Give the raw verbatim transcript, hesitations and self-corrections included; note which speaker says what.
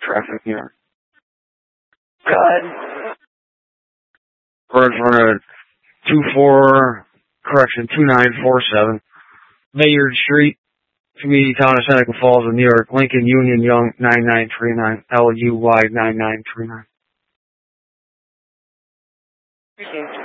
Speaker 1: traffic here.
Speaker 2: Good.
Speaker 1: We're in front of two four, correction, two nine four seven, Bayard Street, Community Town of Seneca Falls of New York, Lincoln Union Young nine nine three nine, L U Y nine nine three nine.
Speaker 2: Precinct